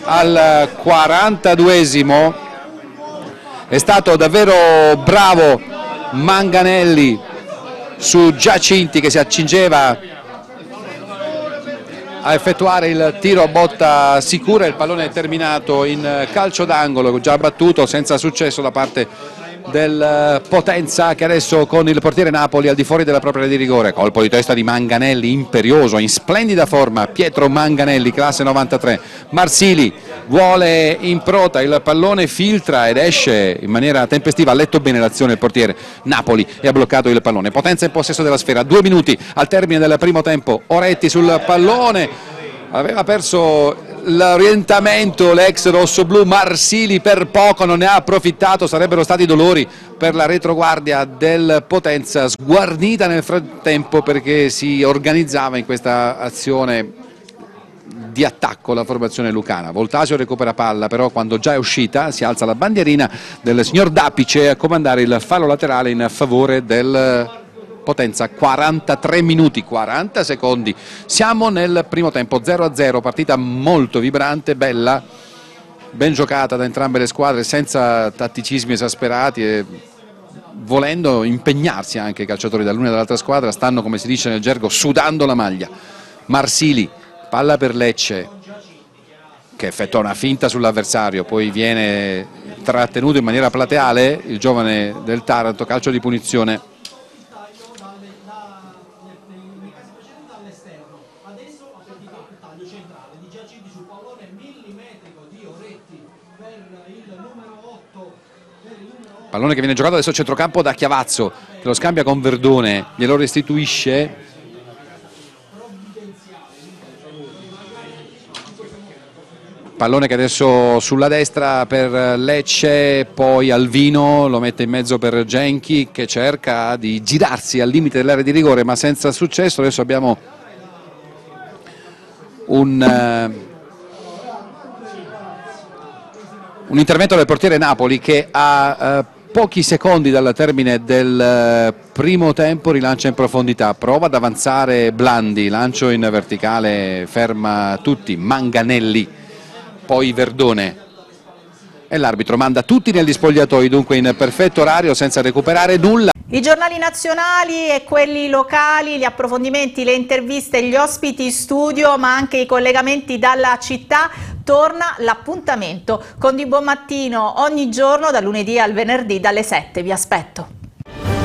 al 42esimo. È stato davvero bravo Manganelli su Giacinti, che si accingeva a effettuare il tiro a botta sicura. Il pallone è terminato in calcio d'angolo, già battuto senza successo da parte del Potenza, che adesso con il portiere Napoli al di fuori della propria area di rigore. Colpo di testa di Manganelli, imperioso, in splendida forma, Pietro Manganelli, classe 93. Marsili vuole impronta, il pallone filtra ed esce in maniera tempestiva. Ha letto bene l'azione il portiere Napoli e ha bloccato il pallone. Potenza in possesso della sfera, 2 minuti al termine del primo tempo. Oretti sul pallone, aveva perso l'orientamento l'ex rossoblù. Marsili per poco non ne ha approfittato, sarebbero stati dolori per la retroguardia del Potenza, sguarnita nel frattempo perché si organizzava in questa azione di attacco la formazione lucana. Voltasio recupera palla, però quando già è uscita si alza la bandierina del signor Dapice a comandare il fallo laterale in favore del Potenza. 43 minuti 40 secondi, siamo nel primo tempo, 0-0, partita molto vibrante, bella, ben giocata da entrambe le squadre, senza tatticismi esasperati e volendo impegnarsi anche i calciatori dall'una e dall'altra squadra. Stanno, come si dice nel gergo, sudando la maglia. Marsili, palla per Lecce, che effettua una finta sull'avversario, poi viene trattenuto in maniera plateale il giovane del Taranto, calcio di punizione. Pallone che viene giocato adesso a centrocampo da Chiavazzo, che lo scambia con Verdone, glielo restituisce. Pallone che adesso sulla destra per Lecce, poi Alvino lo mette in mezzo per Genchi, che cerca di girarsi al limite dell'area di rigore ma senza successo. Adesso abbiamo un intervento del portiere Napoli che a pochi secondi dal termine del primo tempo rilancia in profondità, prova ad avanzare Blandi, lancio in verticale, ferma tutti, Manganelli, poi Verdone e l'arbitro manda tutti negli spogliatoi, dunque in perfetto orario, senza recuperare nulla. I giornali nazionali e quelli locali, gli approfondimenti, le interviste, gli ospiti in studio, ma anche i collegamenti dalla città. Torna l'appuntamento con Di Buon Mattino ogni giorno, dal lunedì al venerdì, dalle 7. Vi aspetto.